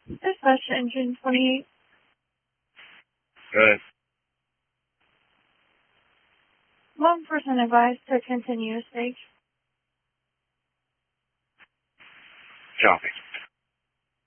Dispatch to engine 28. Good. One person advised to continue stage. Copy.